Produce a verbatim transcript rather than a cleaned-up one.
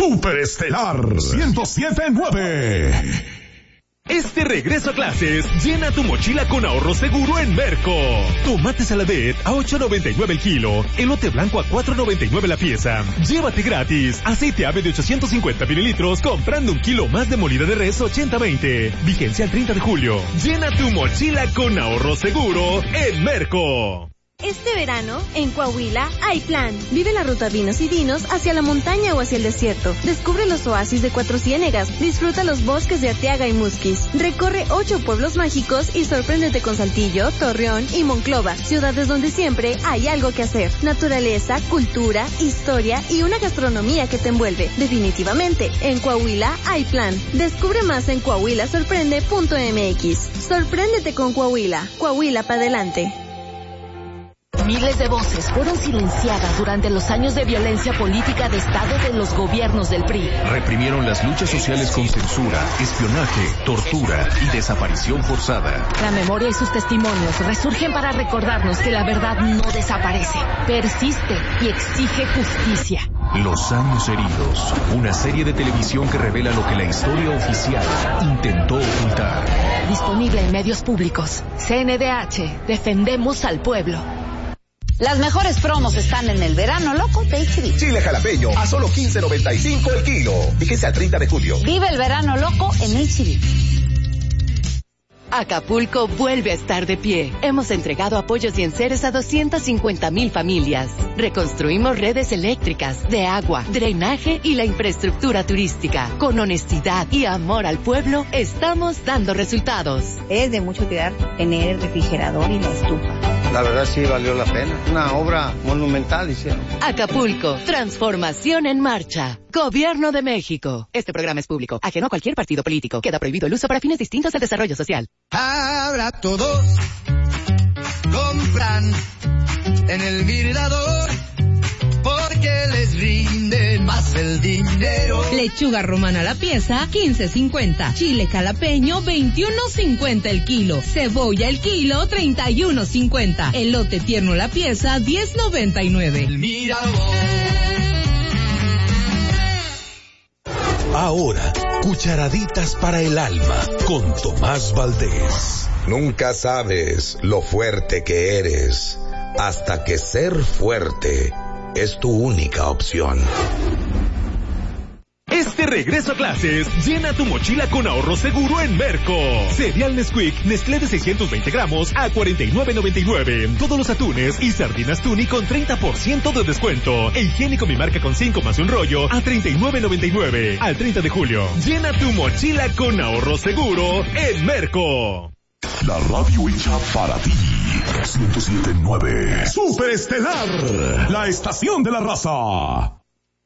Superestelar ciento siete punto nueve. Este regreso a clases, llena tu mochila con ahorro seguro en Merco. Tomate Saladet a ocho noventa y nueve el kilo, elote blanco a cuatro noventa y nueve la pieza. Llévate gratis aceite ave de ochocientos cincuenta mililitros comprando un kilo más de molida de res ochenta veinte. Vigencia el treinta de julio. Llena tu mochila con ahorro seguro en Merco. Este verano, en Coahuila, hay plan. Vive la ruta Vinos y Dinos hacia la montaña o hacia el desierto. Descubre los oasis de Cuatro Ciénegas. Disfruta los bosques de Arteaga y Musquis. Recorre ocho pueblos mágicos y sorpréndete con Saltillo, Torreón y Monclova. Ciudades donde siempre hay algo que hacer. Naturaleza, cultura, historia y una gastronomía que te envuelve. Definitivamente, en Coahuila hay plan. Descubre más en coahuila sorprende punto m x. Sorpréndete con Coahuila. Coahuila para adelante. Miles de voces fueron silenciadas durante los años de violencia política de Estado de los gobiernos del P R I. Reprimieron las luchas sociales con censura, espionaje, tortura y desaparición forzada. La memoria y sus testimonios resurgen para recordarnos que la verdad no desaparece, persiste y exige justicia. Los años heridos, una serie de televisión que revela lo que la historia oficial intentó ocultar. Disponible en medios públicos. C N D H, defendemos al pueblo. Las mejores promos están en el verano loco de H D. Chile jalapeño a solo quince noventa y cinco el kilo. Fíjese al treinta de julio. Vive el verano loco en H D. Acapulco vuelve a estar de pie. Hemos entregado apoyos y enseres a doscientas cincuenta mil familias. Reconstruimos redes eléctricas, de agua, drenaje y la infraestructura turística. Con honestidad y amor al pueblo, estamos dando resultados. Es de mucha utilidad tener el refrigerador y la estufa. La verdad sí valió la pena. Una obra monumental hicieron. Acapulco, transformación en marcha. Gobierno de México. Este programa es público, ajeno a cualquier partido político. Queda prohibido el uso para fines distintos al desarrollo social. Ahora todos compran en el Mirador porque les rinde más el dinero. Lechuga romana a la pieza, quince cincuenta. Chile jalapeño, veintiuno cincuenta el kilo. Cebolla el kilo, treinta y uno cincuenta. Elote tierno la pieza, diez noventa y nueve. El Mirador. Ahora, cucharaditas para el alma con Tomás Valdés. Nunca sabes lo fuerte que eres hasta que ser fuerte es tu única opción. Este regreso a clases, llena tu mochila con ahorro seguro en Merco. Cereal Nesquik, Nestlé de seiscientos veinte gramos a cuarenta y nueve noventa y nueve. Todos los atunes y sardinas Tuni con treinta por ciento de descuento. E higiénico Mi Marca con cinco más un rollo a treinta y nueve noventa y nueve. Al treinta de julio. Llena tu mochila con ahorro seguro en Merco. La radio hecha para ti. ciento siete punto nueve. Superestelar, la estación de la raza.